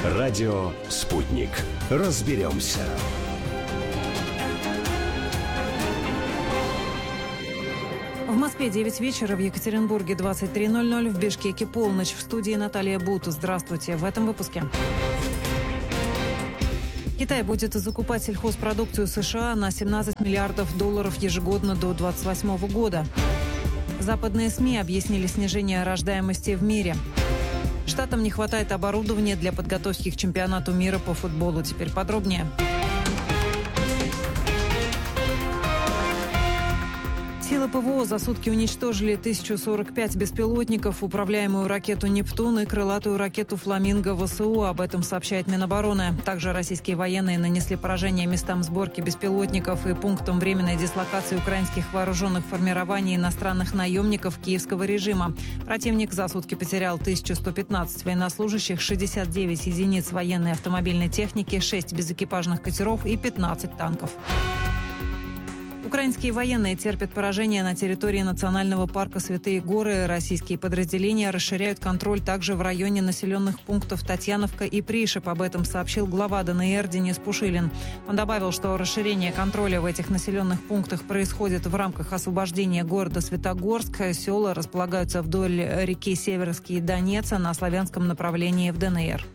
Радио «Спутник». Разберемся. В Москве 9 вечера, в Екатеринбурге 23:00, в Бишкеке полночь. В студии Наталья Бут. Здравствуйте. В этом выпуске. Китай будет закупать сельхозпродукцию США на $17 миллиардов ежегодно до 2028 года. Западные СМИ объяснили снижение рождаемости в мире. Штатам не хватает оборудования для подготовки к чемпионату мира по футболу. Теперь подробнее. Силы ПВО за сутки уничтожили 1045 беспилотников, управляемую ракету «Нептун» и крылатую ракету «Фламинго» ВСУ. Об этом сообщает Минобороны. Также российские военные нанесли поражение местам сборки беспилотников и пунктам временной дислокации украинских вооруженных формирований иностранных наемников киевского режима. Противник за сутки потерял 1115 военнослужащих, 69 единиц военной автомобильной техники, 6 безэкипажных катеров и 15 танков. Украинские военные терпят поражение на территории национального парка Святые Горы. Российские подразделения расширяют контроль также в районе населенных пунктов Татьяновка и Пришеп. Об этом сообщил глава ДНР Денис Пушилин. Он добавил, что расширение контроля в этих населенных пунктах происходит в рамках освобождения города Светогорск. Села располагаются вдоль реки Северский Донец на славянском направлении в ДНР.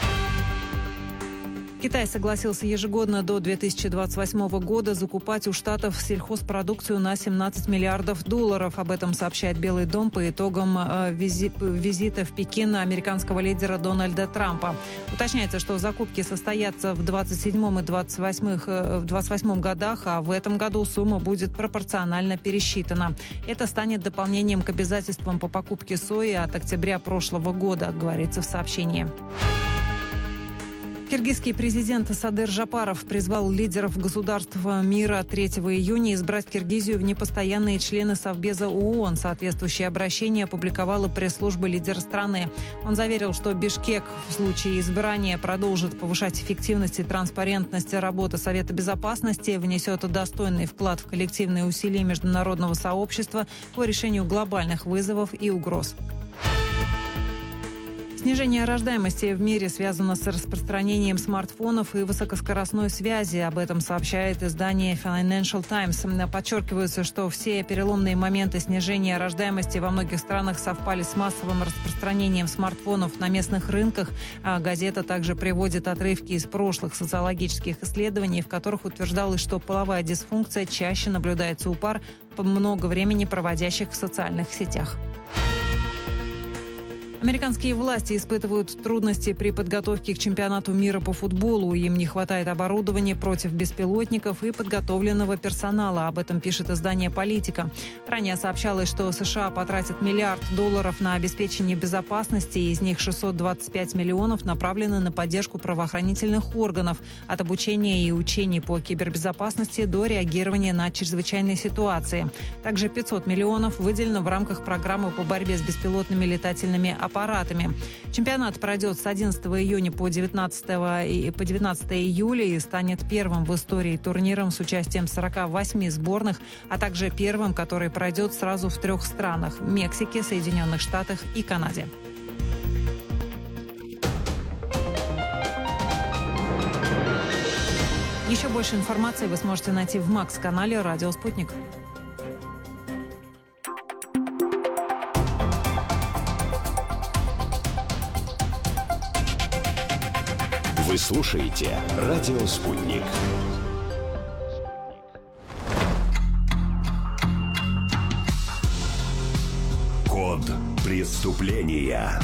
Китай согласился ежегодно до 2028 года закупать у Штатов сельхозпродукцию на $17 миллиардов. Об этом сообщает Белый дом по итогам визита в Пекин американского лидера Дональда Трампа. Уточняется, что закупки состоятся в 2027 и 2028 годах, а в этом году сумма будет пропорционально пересчитана. Это станет дополнением к обязательствам по покупке сои от октября прошлого года, говорится в сообщении. Киргизский президент Садыр Жапаров призвал лидеров государств мира 3 июня избрать Киргизию в непостоянные члены Совбеза ООН. Соответствующее обращение опубликовала пресс-служба лидера страны. Он заверил, что Бишкек в случае избрания продолжит повышать эффективность и транспарентность работы Совета Безопасности, внесет достойный вклад в коллективные усилия международного сообщества по решению глобальных вызовов и угроз. Снижение рождаемости в мире связано с распространением смартфонов и высокоскоростной связи. Об этом сообщает издание Financial Times. Подчеркивается, что все переломные моменты снижения рождаемости во многих странах совпали с массовым распространением смартфонов на местных рынках. Газета также приводит отрывки из прошлых социологических исследований, в которых утверждалось, что половая дисфункция чаще наблюдается у пар, много времени проводящих в социальных сетях. Американские власти испытывают трудности при подготовке к чемпионату мира по футболу. Им не хватает оборудования против беспилотников и подготовленного персонала. Об этом пишет издание «Политика». Ранее сообщалось, что США потратят $1 миллиард на обеспечение безопасности. Из них 625 миллионов направлены на поддержку правоохранительных органов. От обучения и учений по кибербезопасности до реагирования на чрезвычайные ситуации. Также 500 миллионов выделено в рамках программы по борьбе с беспилотными летательными аппаратами. Чемпионат пройдет с 11 июня по 19 июля и станет первым в истории турниром с участием 48 сборных, а также первым, который пройдет сразу в 3 странах – Мексике, Соединенных Штатах и Канаде. Еще больше информации вы сможете найти в Макс-канале «Радио Спутник». Вы слушаете «Радио Спутник». Код преступления.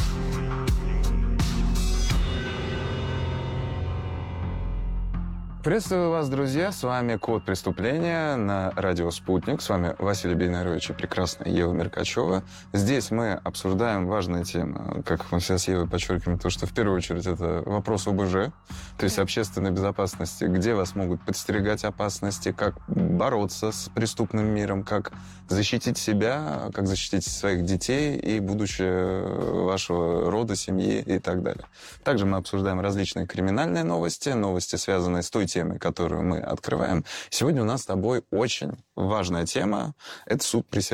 Приветствую вас, друзья. С вами «Код преступления» на радио «Спутник». С вами Василий Бейнарович и прекрасная Ева Меркачева. Здесь мы обсуждаем важные темы. Как мы сейчас с Евой подчеркиваем, то, что в первую очередь это вопрос ОБЖ, то есть общественной безопасности, где вас могут подстерегать опасности, как бороться с преступным миром, как защитить себя, как защитить своих детей и будущее вашего рода, семьи и так далее. Также мы обсуждаем различные криминальные новости, новости, связанные с той темой, которую мы открываем. Сегодня у нас с тобой очень важная тема – это суд присяжных.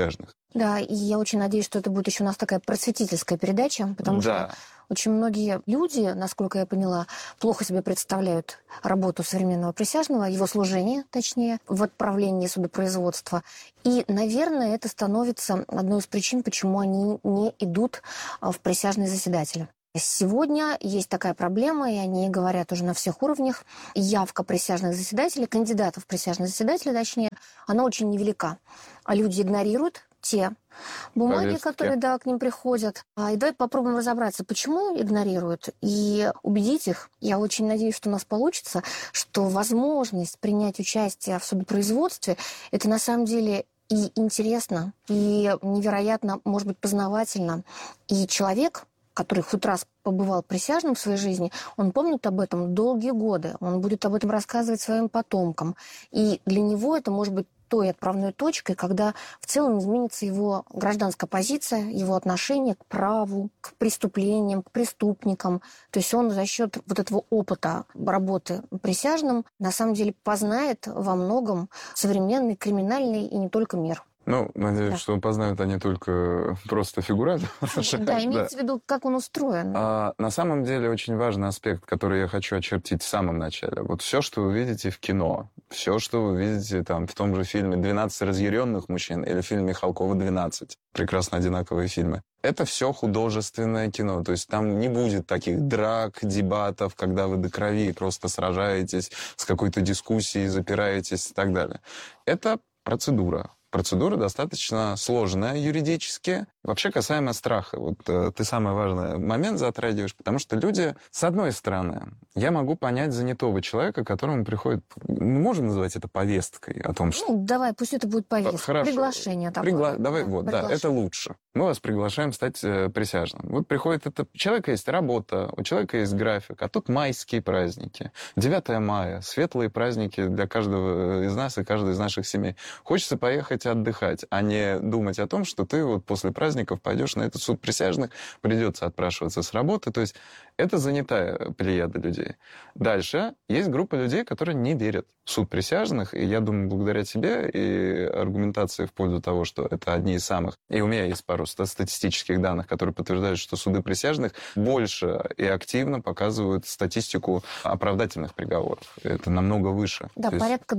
Да, и я очень надеюсь, что это будет еще у нас такая просветительская передача, потому что очень многие люди, насколько я поняла, плохо себе представляют работу современного присяжного, его служение, точнее, в отправлении судопроизводства. И, наверное, это становится одной из причин, почему они не идут в присяжные заседатели. Сегодня есть такая проблема, и они говорят уже на всех уровнях. Явка присяжных заседателей, кандидатов в присяжных заседателей, точнее, она очень невелика. А люди игнорируют те бумаги, повестки, которые к ним приходят. И давай попробуем разобраться, почему игнорируют, и убедить их. Я очень надеюсь, что у нас получится, что возможность принять участие в судопроизводстве – это на самом деле и интересно, и невероятно, может быть, познавательно. И человек, который хоть раз побывал присяжным в своей жизни, он помнит об этом долгие годы. Он будет об этом рассказывать своим потомкам. И для него это может быть той отправной точкой, когда в целом изменится его гражданская позиция, его отношение к праву, к преступлениям, к преступникам. То есть он за счет вот этого опыта работы присяжным на самом деле познает во многом современный криминальный и не только мир. Надеюсь, что познают они только просто фигурально. Да, имеется в виду, как он устроен. На самом деле очень важный аспект, который я хочу очертить в самом начале. Вот все, что вы видите в кино, все, что вы видите там в том же фильме «12 разъяренных мужчин» или в фильме Михалкова «12», прекрасно одинаковые фильмы, это все художественное кино. То есть там не будет таких драк, дебатов, когда вы до крови просто сражаетесь с какой-то дискуссией, запираетесь и так далее. Это процедура. Процедура достаточно сложная юридически. Вообще, касаемо страха, вот ты самый важный момент затрагиваешь, потому что люди, с одной стороны, я могу понять занятого человека, которому приходит, мы можем называть это повесткой о том, что... Давай, пусть это будет повестка. Хорошо. Приглашение такое. Давай, это лучше. Мы вас приглашаем стать присяжным. Вот приходит это... У человека есть работа, у человека есть график, а тут майские праздники. 9 мая, светлые праздники для каждого из нас и каждой из наших семей. Хочется поехать отдыхать, а не думать о том, что ты вот после праздников пойдешь на этот суд присяжных, придется отпрашиваться с работы. То есть это занятая плеяда людей. Дальше есть группа людей, которые не верят в суд присяжных, и я думаю, благодаря тебе и аргументации в пользу того, что это одни из самых, и у меня есть пару статистических данных, которые подтверждают, что суды присяжных больше и активно показывают статистику оправдательных приговоров. Это намного выше. Да, порядка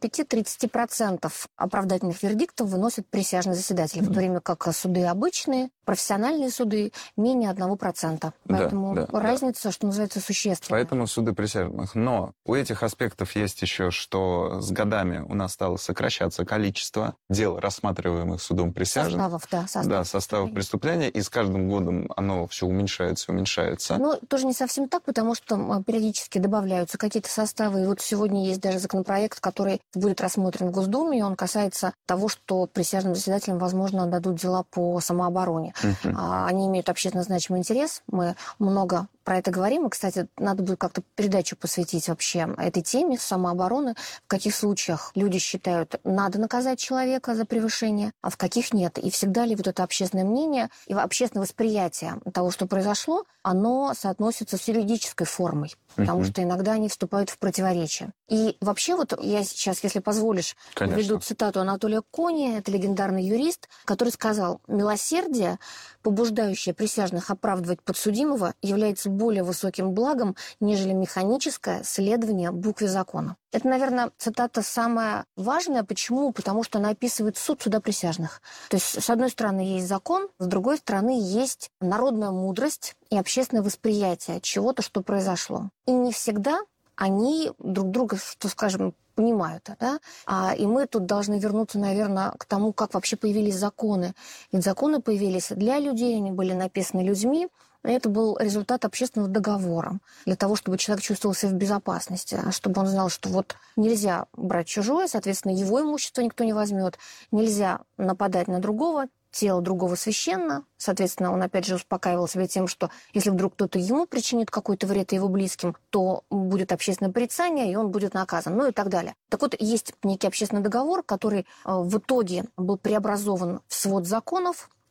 25-30% оправдательных вердиктов выносят присяжные заседатели, в то время как суды обычные, профессиональные суды менее 1%. Поэтому разница, что называется, существенная. Поэтому суды присяжных. Но у этих аспектов есть еще, что с годами у нас стало сокращаться количество дел, рассматриваемых судом присяжных. Составов преступления, и с каждым годом оно все уменьшается. Ну, тоже не совсем так, потому что периодически добавляются какие-то составы. И вот сегодня есть даже законопроект, который будет рассмотрен в Госдуме, и он касается того, что присяжным заседателям, возможно, дадут дела по самообороне. Они имеют общественно значимый интерес. Мы много про это говорим. И, кстати, надо будет как-то передачу посвятить вообще этой теме самообороны. В каких случаях люди считают, надо наказать человека за превышение, а в каких нет. И всегда ли вот это общественное мнение и общественное восприятие того, что произошло, оно соотносится с юридической формой. Потому что иногда они вступают в противоречие. И вообще вот я сейчас, если позволишь, приведу цитату Анатолия Кони, это легендарный юрист, который сказал: «Милосердие, побуждающее присяжных оправдывать подсудимого, является более высоким благом, нежели механическое следование букве закона». Это, наверное, цитата самая важная. Почему? Потому что она описывает суд суда присяжных. То есть, с одной стороны, есть закон, с другой стороны, есть народная мудрость и общественное восприятие чего-то, что произошло. И не всегда они друг друга, что скажем, понимают. Да? И мы тут должны вернуться, наверное, к тому, как вообще появились законы. Ведь законы появились для людей, они были написаны людьми. Это был результат общественного договора для того, чтобы человек чувствовал себя в безопасности, чтобы он знал, что вот нельзя брать чужое, соответственно, его имущество никто не возьмет, нельзя нападать на другого, тело другого священно, соответственно, он опять же успокаивал себя тем, что если вдруг кто-то ему причинит какой-то вред его близким, то будет общественное порицание, и он будет наказан, ну и так далее. Так вот, есть некий общественный договор, который в итоге был преобразован в свод законов,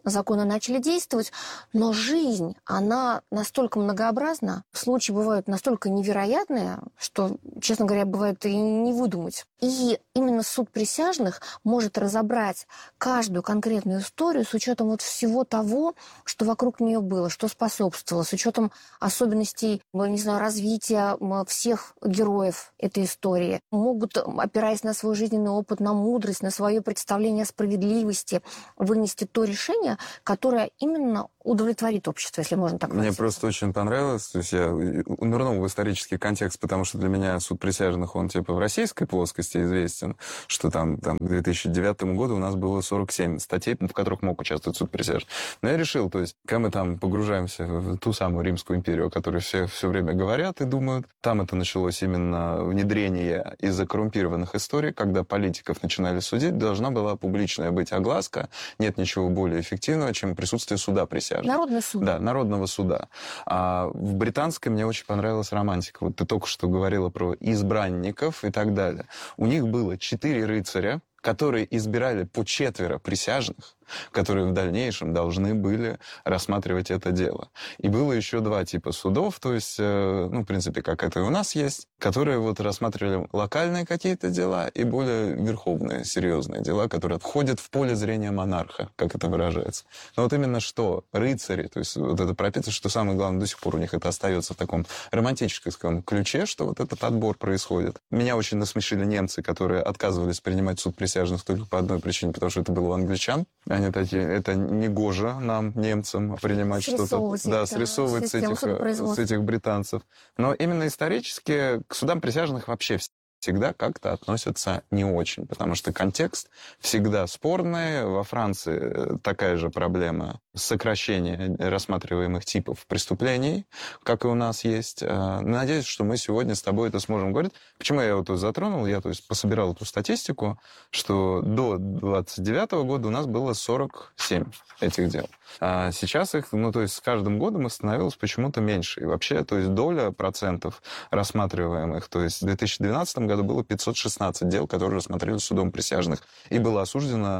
законы начали действовать, но жизнь, она настолько многообразна, случаи бывают настолько невероятные, что, честно говоря, бывает и не выдумать. И именно суд присяжных может разобрать каждую конкретную историю с учетом вот всего того, что вокруг нее было, что способствовало, с учетом особенностей, не знаю, развития всех героев этой истории. Могут, опираясь на свой жизненный опыт, на мудрость, на свое представление о справедливости, вынести то решение, которое именно удовлетворит общество, если можно так выразиться. Мне просто очень понравилось, то есть я нырнул в исторический контекст, потому что для меня суд присяжных, он типа в российской плоскости известен, что там к 2009 году у нас было 47 статей, в которых мог участвовать суд присяжных. Но я решил, то есть, когда мы там погружаемся в ту самую Римскую империю, о которой все время говорят и думают, там это началось именно внедрение из-за коррумпированных историй, когда политиков начинали судить, должна была публичная быть огласка. Нет ничего более эффективного, чем присутствие суда присяжных. Народный суд. Да, народного суда. А в британской мне очень понравилась романтика. Вот ты только что говорила про избранников и так далее. У них было 4 рыцаря, которые избирали по 4 присяжных, которые в дальнейшем должны были рассматривать это дело. И было еще 2 типа судов, то есть, в принципе, как это и у нас есть, которые вот рассматривали локальные какие-то дела и более верховные, серьезные дела, которые входят в поле зрения монарха, как это выражается. Но вот именно что рыцари, то есть вот это прописано, что самое главное, до сих пор у них это остается в таком романтическом ключе, что вот этот отбор происходит. Меня очень насмешили немцы, которые отказывались принимать суд присяжных только по одной причине, потому что это было у англичан. Они такие, это не гоже нам, немцам, принимать что-то. Да, срисовывать с этих британцев. Но именно исторически к судам присяжных вообще всегда как-то относятся не очень, потому что контекст всегда спорный. Во Франции такая же проблема сокращения рассматриваемых типов преступлений, как и у нас есть. Надеюсь, что мы сегодня с тобой это сможем говорить. Почему я вот затронул? Я пособирал эту статистику, что до 29 года у нас было 47 этих дел. А сейчас их, с каждым годом их становилось почему-то меньше. И вообще, доля процентов рассматриваемых, в 2012 году было 516 дел, которые рассмотрели судом присяжных, и было осуждено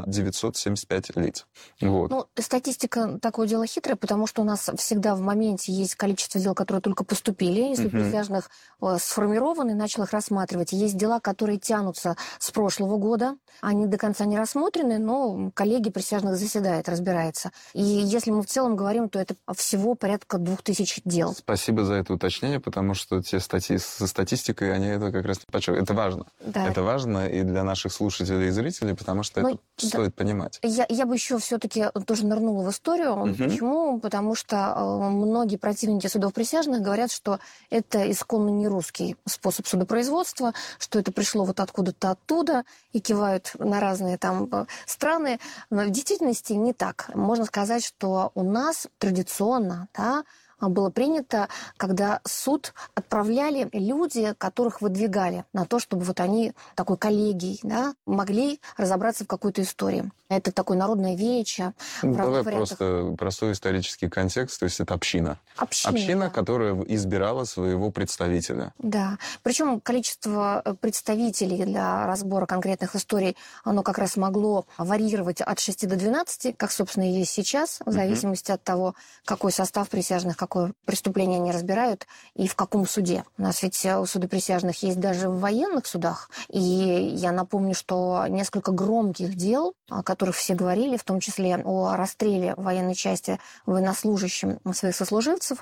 975 лиц. Вот. Статистика такое дело хитрое, потому что у нас всегда в моменте есть количество дел, которые только поступили, и суд присяжных сформирован и начал их рассматривать. Есть дела, которые тянутся с прошлого года, они до конца не рассмотрены, но коллегия присяжных заседает, разбирается. И если мы в целом говорим, то это всего порядка 2000 дел. Спасибо за это уточнение, потому что те статьи со статистикой, они это как раз подчеркивают. Это важно. Да. Это важно и для наших слушателей и зрителей, потому что это стоит понимать. Я бы еще все-таки тоже нырнула в историю. Почему? Потому что многие противники судов присяжных говорят, что это исконно не русский способ судопроизводства, что это пришло вот откуда-то оттуда, и кивают на разные там страны. Но в действительности не так. Можно сказать, что у нас традиционно, было принято, когда суд отправляли люди, которых выдвигали на то, чтобы они такой коллегией могли разобраться в какой-то истории. Это такое народное вече. Давай просто простой исторический контекст, то есть это община. Община, которая избирала своего представителя. Да. Причем количество представителей для разбора конкретных историй, оно как раз могло варьировать от 6 до 12, как, собственно, и есть сейчас, в зависимости от того, какой состав присяжных, какое преступление они разбирают и в каком суде. У нас ведь суды присяжных есть даже в военных судах. И я напомню, что несколько громких дел, о которых все говорили, в том числе о расстреле в военной части военнослужащим своих сослуживцев,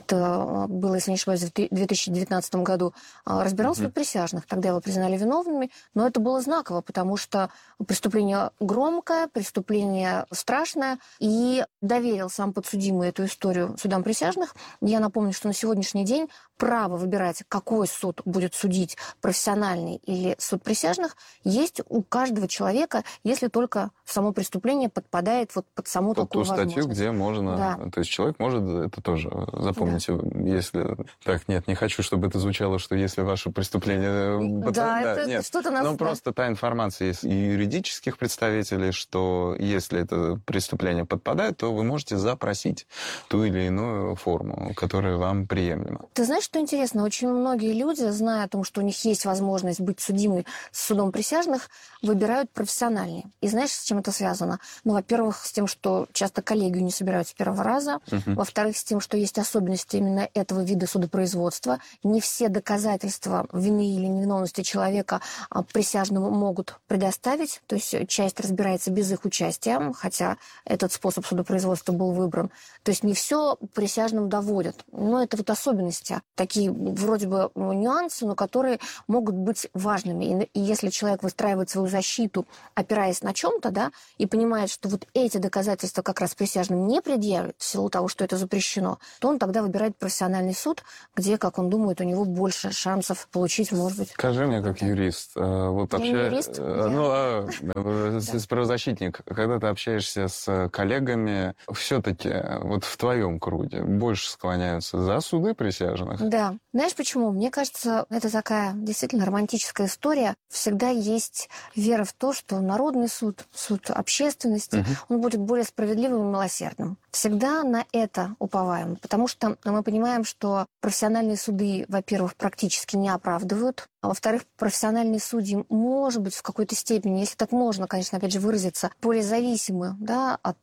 это было, если не ошибаюсь, в 2019 году, разбирал суд присяжных. Тогда его признали виновными, но это было знаково, потому что преступление громкое, преступление страшное, и доверил сам подсудимый эту историю судам присяжных. Я напомню, что на сегодняшний день право выбирать, какой суд будет судить, профессиональный или суд присяжных, есть у каждого человека, если только само преступление подпадает под саму такую возможность. Ту статью, где можно... Да. То есть человек может это тоже запомнить. Да. Если... Так, нет, не хочу, чтобы это звучало, что если ваше преступление... Это что-то нас... Но просто та информация есть и юридических представителей, что если это преступление подпадает, то вы можете запросить ту или иную форму, которая вам приемлема. Ты знаешь, что интересно, очень многие люди, зная о том, что у них есть возможность быть судимой с судом присяжных, выбирают профессиональнее. И знаешь, с чем это связано? Ну, во-первых, с тем, что часто коллегию не собирают с первого раза. Во-вторых, с тем, что есть особенности именно этого вида судопроизводства. Не все доказательства вины или невиновности человека присяжному могут предоставить. То есть часть разбирается без их участия, хотя этот способ судопроизводства был выбран. То есть не все присяжным доводят. Но это вот особенности, такие вроде бы нюансы, но которые могут быть важными. И если человек выстраивает свою защиту, опираясь на чем-то, да, и понимает, что вот эти доказательства как раз присяжным не предъявят в силу того, что это запрещено, то он тогда выбирает профессиональный суд, где, как он думает, у него больше шансов получить, может быть. Скажи мне, как юрист, вот правозащитник, когда ты общаешься с коллегами, все-таки вот в твоем круге больше склоняются за суды присяжных? Да. Знаешь почему? Мне кажется, это такая действительно романтическая история. Всегда есть вера в то, что народный суд, суд общественности, он будет более справедливым и милосердным. Всегда на это уповаем, потому что мы понимаем, что профессиональные суды, во-первых, практически не оправдывают, а во-вторых, профессиональные судьи, может быть, в какой-то степени, если так можно, конечно, опять же, выразиться, более зависимы, да, от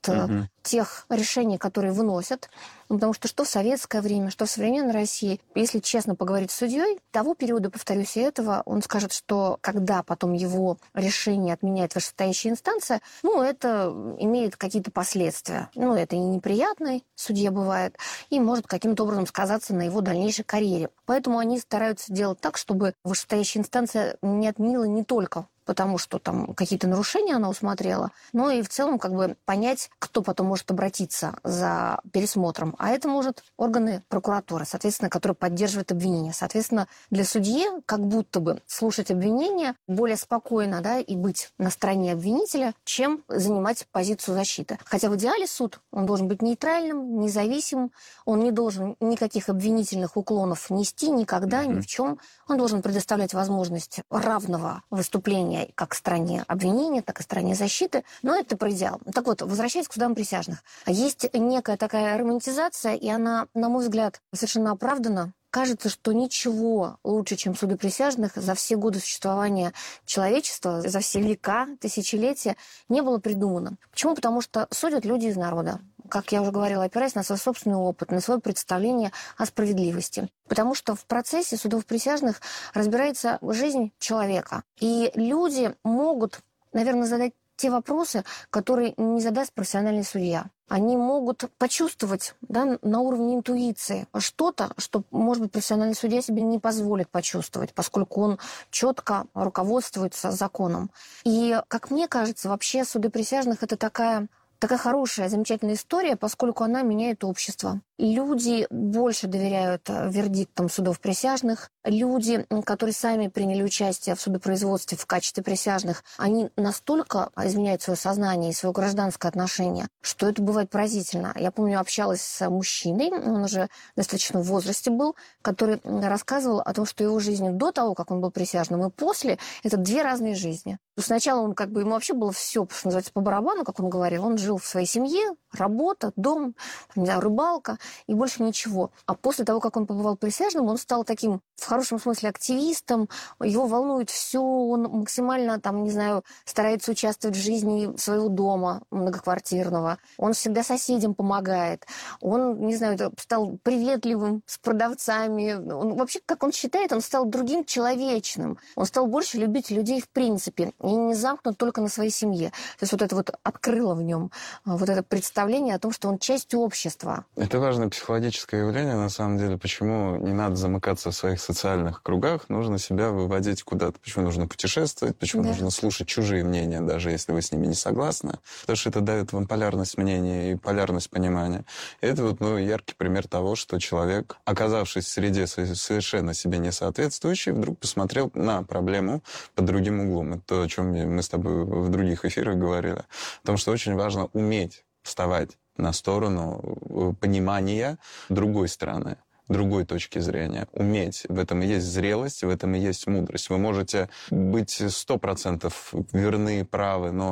тех решений, которые выносят. Потому что в советское время, что в современной России, если честно поговорить с судьей, того периода, повторюсь, и этого, он скажет, что когда потом его решение отменяет вышестоящая инстанция, это имеет какие-то последствия. Это и неприятный судья бывает, и может каким-то образом сказаться на его дальнейшей карьере. Поэтому они стараются делать так, чтобы вышестоящая инстанция не отменила не только потому что там какие-то нарушения она усмотрела, но и в целом как бы понять, кто потом может обратиться за пересмотром. А это может органы прокуратуры, соответственно, которые поддерживают обвинение. Соответственно, для судьи как будто бы слушать обвинение более спокойно, да, и быть на стороне обвинителя, чем занимать позицию защиты. Хотя в идеале суд, он должен быть нейтральным, независимым, он не должен никаких обвинительных уклонов нести никогда, ни в чем. Он должен предоставлять возможность равного выступления как стороне обвинения, так и стороне защиты. Но это про идеал. Так вот, возвращаясь к судам присяжных. Есть некая такая романтизация, и она, на мой взгляд, совершенно оправдана. Кажется, что ничего лучше, чем суды присяжных, за все годы существования человечества, за все века, тысячелетия не было придумано. Почему? Потому что судят люди из народа. Как я уже говорила, опираясь на свой собственный опыт, на свое представление о справедливости. Потому что в процессе судов присяжных разбирается жизнь человека. И люди могут, наверное, задать те вопросы, которые не задаст профессиональный судья. Они могут почувствовать, да, на уровне интуиции что-то, что, может быть, профессиональный судья себе не позволит почувствовать, поскольку он четко руководствуется законом. И, как мне кажется, вообще суды присяжных – это такая хорошая, замечательная история, поскольку она меняет общество. Люди больше доверяют вердиктам судов присяжных. Люди, которые сами приняли участие в судопроизводстве в качестве присяжных, они настолько изменяют свое сознание и свое гражданское отношение, что это бывает поразительно. Я помню, общалась с мужчиной, он уже достаточно в возрасте был, который рассказывал о том, что его жизнь до того, как он был присяжным, и после – это две разные жизни. Сначала он ему вообще было все, что называется, по барабану, как он говорил. Он жил в своей семье, работа, дом, рыбалка и больше ничего. А после того, как он побывал присяжным, он стал таким, в хорошем смысле, активистом. Его волнует все, он максимально, старается участвовать в жизни своего дома многоквартирного. Он всегда соседям помогает. Он, стал приветливым с продавцами. Он, вообще, как он считает, он стал другим человечным. Он стал больше любить людей в принципе. И не замкнут только на своей семье. То есть это открыло в нем это представление о том, что он часть общества. Это важное психологическое явление, на самом деле. Почему не надо замыкаться в своих социальных кругах, нужно себя выводить куда-то. Почему нужно путешествовать, почему нужно слушать чужие мнения, даже если вы с ними не согласны. Потому что это дает вам полярность мнения и полярность понимания. И это яркий пример того, что человек, оказавшись в среде совершенно себе не соответствующей, вдруг посмотрел на проблему под другим углом. Это то, о чем мы с тобой в других эфирах говорили. Потому что очень важно уметь вставать на сторону понимания другой стороны, другой точки зрения. Уметь. В этом и есть зрелость, в этом и есть мудрость. Вы можете быть 100% верны, правы, но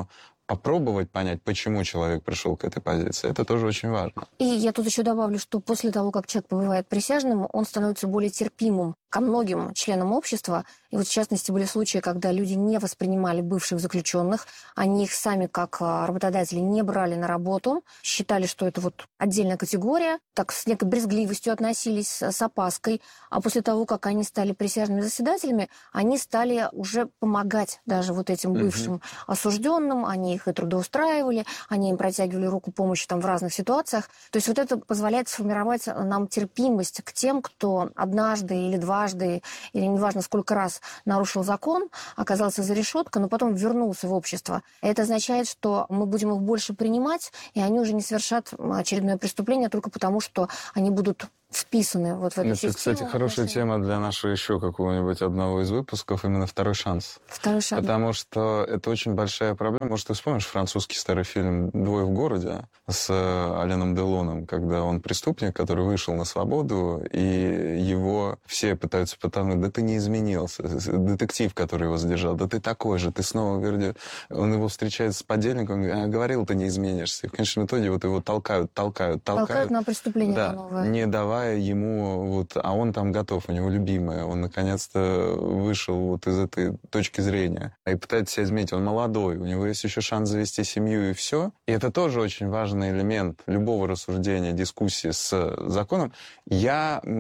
попробовать понять, почему человек пришел к этой позиции, это тоже очень важно. И я тут еще добавлю, что после того, как человек побывает присяжным, он становится более терпимым ко многим членам общества. И вот в частности были случаи, когда люди не воспринимали бывших заключенных, они их сами как работодатели не брали на работу, считали, что это вот отдельная категория, так с некой брезгливостью относились, с опаской. А после того, как они стали присяжными заседателями, они стали уже помогать даже вот этим бывшим осужденным, они их и трудоустраивали, они им протягивали руку помощи там в разных ситуациях. То есть вот это позволяет сформировать нам терпимость к тем, кто однажды или дважды, или неважно сколько раз нарушил закон, оказался за решеткой, но потом вернулся в общество. Это означает, что мы будем их больше принимать, и они уже не совершат очередное преступление только потому, что они будут вписаны вот в эту систему. Это, кстати, хорошая тема для нашего еще какого-нибудь одного из выпусков, именно «Второй шанс». Второй шанс. Потому что это очень большая проблема. Может, ты вспомнишь французский старый фильм «Двое в городе» с Аленом Делоном, когда он преступник, который вышел на свободу, и его все пытаются потонуть. Да ты не изменился. Детектив, который его задержал, да ты такой же, ты снова вернешь. Он его встречает с подельником, говорил, ты не изменишься. И в конечном итоге вот его толкают. Толкают на преступление новое. Не давая ему, вот, а он там готов, у него любимая, он наконец-то вышел вот из этой точки зрения и пытается себя изменить. Он молодой, у него есть еще шанс завести семью и все. И это тоже очень важный элемент любого рассуждения, дискуссии с законом. Я